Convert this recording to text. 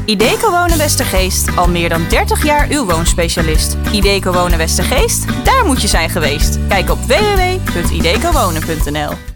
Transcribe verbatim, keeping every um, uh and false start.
Ideco Wonen Westergeest, al meer dan dertig jaar uw woonspecialist. Ideco Wonen Westergeest, daar moet je zijn geweest. Kijk op w w w punt ideco wonen punt n l.